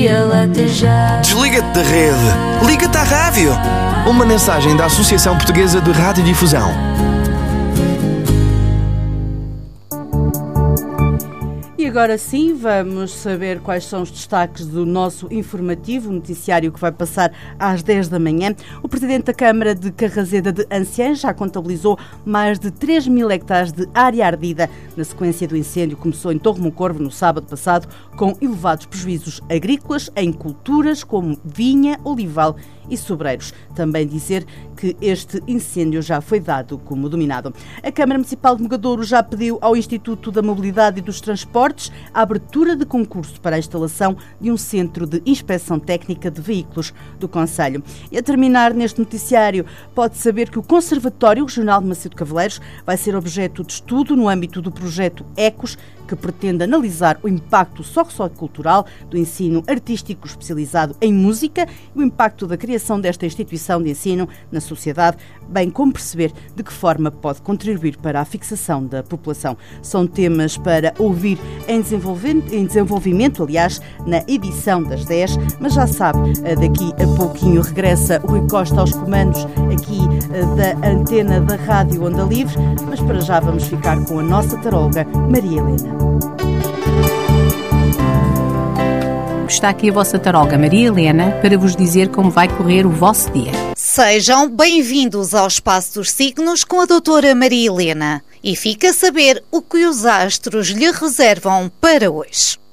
ele até já. Desliga-te da rede. Liga-te à rádio. Uma mensagem da Associação Portuguesa de Radiodifusão. E agora sim, vamos saber quais são os destaques do nosso informativo, noticiário que vai passar às 10 da manhã. O Presidente da Câmara de Carraseda de Anciães já contabilizou mais de 3 mil hectares de área ardida. Na sequência do incêndio que começou em Torre Moncorvo no sábado passado, com elevados prejuízos agrícolas em culturas como vinha, olival e sobreiros. Também dizer que este incêndio já foi dado como dominado. A Câmara Municipal de Mogadouro já pediu ao Instituto da Mobilidade e dos Transportes a abertura de concurso para a instalação de um centro de inspeção técnica de veículos do concelho. E a terminar neste noticiário, pode saber que o Conservatório Regional de Macedo Cavaleiros vai ser objeto de estudo no âmbito do projeto ECOS, que pretende analisar o impacto sociocultural do ensino artístico especializado em música e o impacto da criação desta instituição de ensino na sociedade, bem como perceber de que forma pode contribuir para a fixação da população. São temas para ouvir em desenvolvimento, aliás, na edição das 10, mas já sabe, daqui a pouquinho regressa o Rui Costa aos comandos aqui da antena da Rádio Onda Livre, mas para já vamos ficar com a nossa taróloga Maria Helena. Está aqui a vossa taróloga Maria Helena para vos dizer como vai correr o vosso dia. Sejam bem-vindos ao Espaço dos Signos com a doutora Maria Helena e fica a saber o que os astros lhe reservam para hoje.